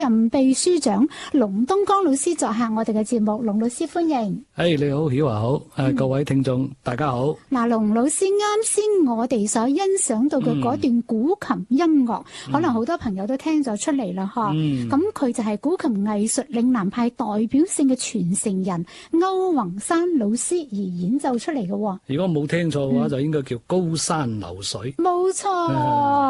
任秘書長龍東江老師作客我哋嘅節目，龍老師歡迎。 你好，曉華好，各位聽眾大家好。 嗱，龍老師啱先我哋所欣賞到嘅嗰段古琴音樂，可能好多朋友都聽咗出嚟啦，咁佢就係古琴藝術嶺南派代表性嘅傳承人歐宏山老師而演奏出嚟嘅。 如果冇聽錯嘅話，就應該叫高山流水。 冇錯。